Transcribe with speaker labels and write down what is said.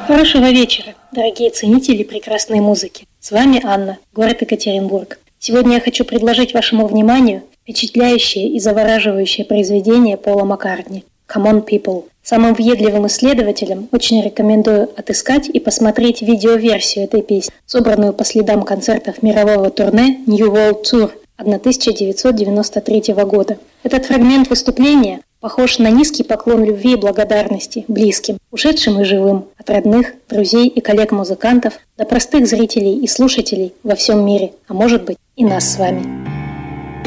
Speaker 1: Хорошего вечера, дорогие ценители прекрасной музыки. С вами Анна, город Екатеринбург. Сегодня я хочу предложить вашему вниманию впечатляющее и завораживающее произведение Пола Маккартни «Come on, People». Самым въедливым исследователям очень рекомендую отыскать и посмотреть видеоверсию этой песни, собранную по следам концертов мирового турне New World Tour 1993 года. Этот фрагмент выступления похож на низкий поклон любви и благодарности близким, ушедшим и живым, от родных, друзей и коллег-музыкантов до простых зрителей и слушателей во всем мире, а может быть и нас с вами.